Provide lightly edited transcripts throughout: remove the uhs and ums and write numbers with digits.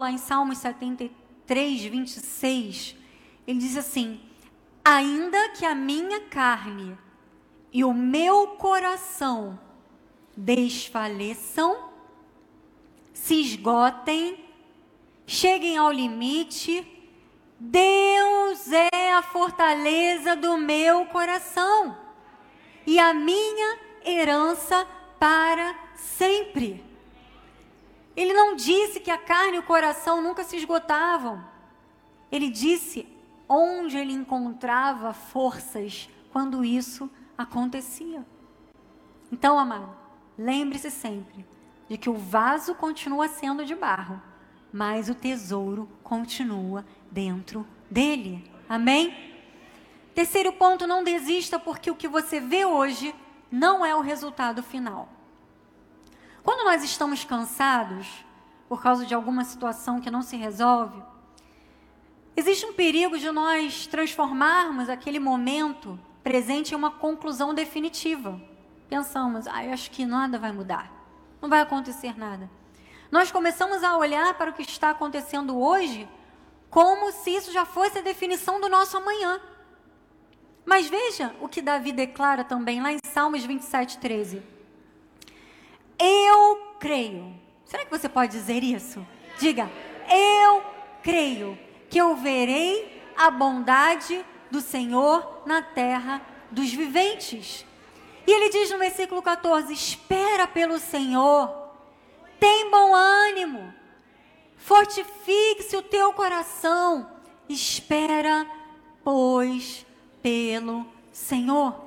lá em Salmos 73, 26, ele diz assim: ainda que a minha carne e o meu coração desfaleçam, se esgotem, cheguem ao limite, Deus é a fortaleza do meu coração e a minha herança para sempre. Ele não disse que a carne e o coração nunca se esgotavam. Ele disse onde ele encontrava forças quando isso acontecia. Então, amado, lembre-se sempre de que o vaso continua sendo de barro, mas o tesouro continua dentro dele. Amém? Terceiro ponto, não desista, porque o que você vê hoje não é o resultado final. Quando nós estamos cansados, por causa de alguma situação que não se resolve, existe um perigo de nós transformarmos aquele momento presente em uma conclusão definitiva. Pensamos, eu acho que nada vai mudar, não vai acontecer nada. Nós começamos a olhar para o que está acontecendo hoje como se isso já fosse a definição do nosso amanhã. Mas veja o que Davi declara também lá em Salmos 27, 13. Eu creio. Será que você pode dizer isso? Diga, eu creio que eu verei a bondade do Senhor na terra dos viventes. E ele diz no versículo 14, espera pelo Senhor, tem bom ânimo, fortifique-se o teu coração, espera, pois, pelo Senhor.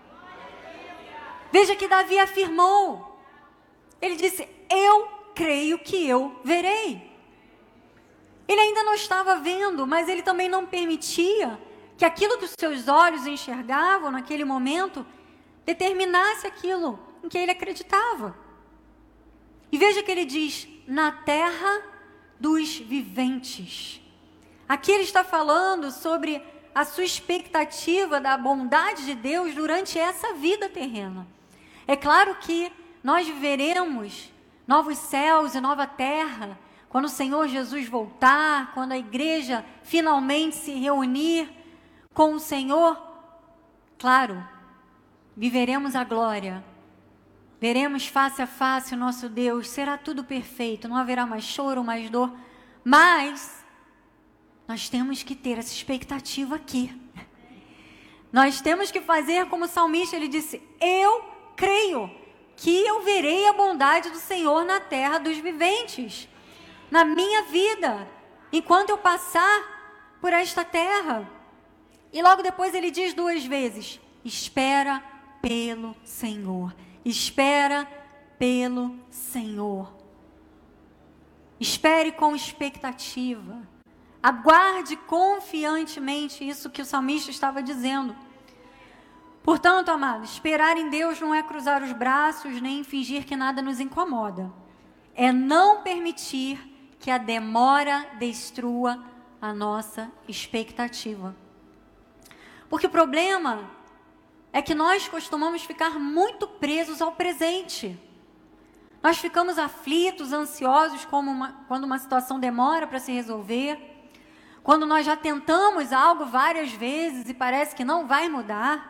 Veja que Davi afirmou, ele disse, eu creio que eu verei. Ele ainda não estava vendo, mas ele também não permitia que aquilo que os seus olhos enxergavam naquele momento determinasse aquilo em que ele acreditava. E veja que ele diz, na terra dos viventes. Aqui ele está falando sobre a sua expectativa da bondade de Deus durante essa vida terrena. É claro que nós viveremos novos céus e nova terra, quando o Senhor Jesus voltar, quando a igreja finalmente se reunir com o Senhor, claro, viveremos a glória, veremos face a face o nosso Deus, será tudo perfeito, não haverá mais choro, mais dor, mas nós temos que ter essa expectativa aqui. Nós temos que fazer como o salmista, ele disse, eu creio que eu verei a bondade do Senhor na terra dos viventes, na minha vida, enquanto eu passar por esta terra. E logo depois ele diz 2 vezes, espera pelo Senhor, espera pelo Senhor. Espere com expectativa, aguarde confiantemente isso que o salmista estava dizendo. Portanto, amados, esperar em Deus não é cruzar os braços, nem fingir que nada nos incomoda. É não permitir que a demora destrua a nossa expectativa. Porque o problema é que nós costumamos ficar muito presos ao presente. Nós ficamos aflitos, ansiosos quando uma situação demora para se resolver. Quando nós já tentamos algo várias vezes e parece que não vai mudar.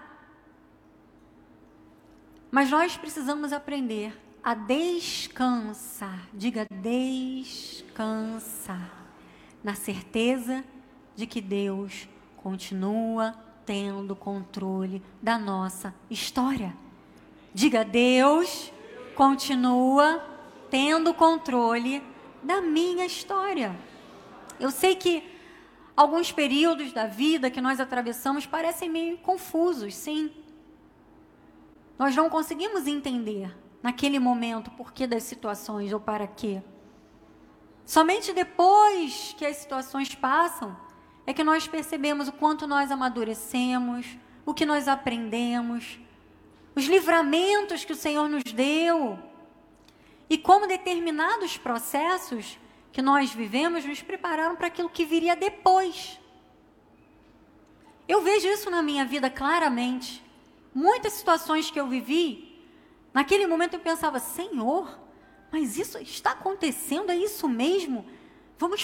Mas nós precisamos aprender a descansar. Diga, descansar. Na certeza de que Deus continua tendo controle da nossa história. Diga, Deus continua tendo controle da minha história. Eu sei que alguns períodos da vida que nós atravessamos parecem meio confusos, sim. Nós não conseguimos entender naquele momento o porquê das situações ou para quê. Somente depois que as situações passam, é que nós percebemos o quanto nós amadurecemos, o que nós aprendemos, os livramentos que o Senhor nos deu, e como determinados processos que nós vivemos nos prepararam para aquilo que viria depois. Eu vejo isso na minha vida claramente. Muitas situações que eu vivi, naquele momento eu pensava, Senhor, mas isso está acontecendo, é isso mesmo? Vamos